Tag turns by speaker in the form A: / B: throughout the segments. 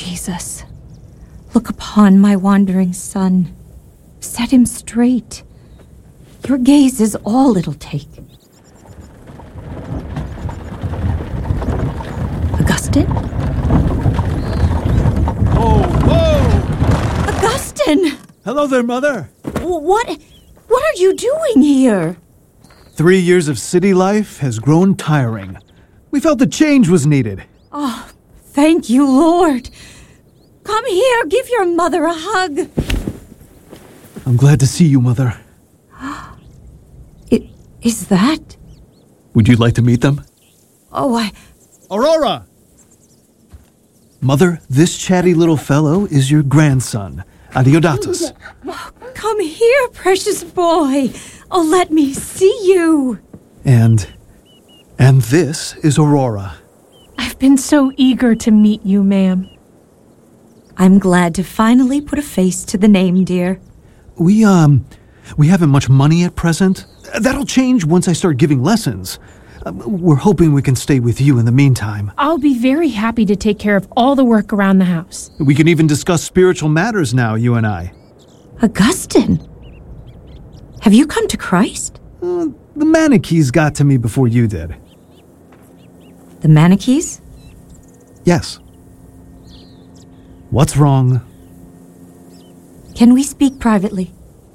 A: Jesus, look upon my wandering son. Set him straight. Your gaze is all it'll take. Augustine?
B: Whoa!
A: Augustine!
B: Hello there, Mother.
A: What are you doing here?
B: 3 years of city life has grown tiring. We felt a change was needed.
A: Oh, thank you, Lord. Come here, give your mother a hug.
B: I'm glad to see you, Mother.
A: Is that?
B: Would you like to meet them?
A: Oh,
B: Aurora! Mother, this chatty little fellow is your grandson, Adeodatus.
A: Come here, precious boy. Oh, let me see you.
B: And this is Aurora.
C: I've been so eager to meet you, ma'am.
A: I'm glad to finally put a face to the name, dear.
B: We haven't much money at present. That'll change once I start giving lessons. We're hoping we can stay with you in the meantime.
C: I'll be very happy to take care of all the work around the house.
B: We can even discuss spiritual matters now, you and I.
A: Augustine, have you come to Christ?
B: The Manichees got to me before you did.
A: The Manichees?
B: Yes. What's wrong?
A: Can we speak privately?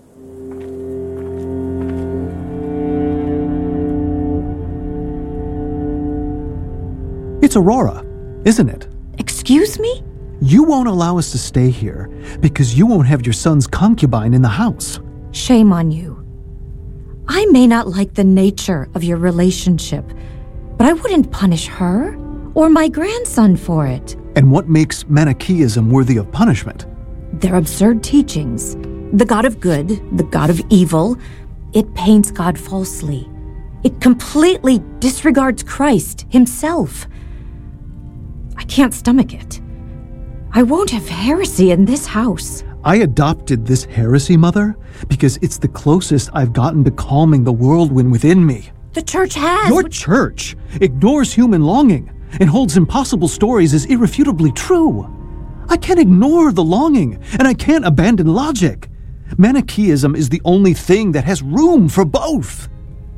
B: It's Aurora, isn't it?
A: Excuse me?
B: You won't allow us to stay here because you won't have your son's concubine in the house.
A: Shame on you. I may not like the nature of your relationship, but I wouldn't punish her or my grandson for it.
B: And what makes Manichaeism worthy of punishment?
A: Their absurd teachings. The God of good, the God of evil. It paints God falsely. It completely disregards Christ himself. I can't stomach it. I won't have heresy in this house.
B: I adopted this heresy, Mother, because it's the closest I've gotten to calming the whirlwind within me.
A: The church has...
B: Your church ignores human longing and holds impossible stories as irrefutably true. I can't ignore the longing, and I can't abandon logic. Manichaeism is the only thing that has room for both.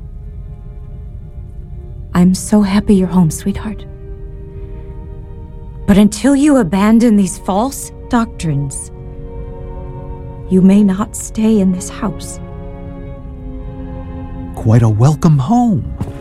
A: I'm so happy you're home, sweetheart. But until you abandon these false doctrines, you may not stay in this house.
B: Quite a welcome home.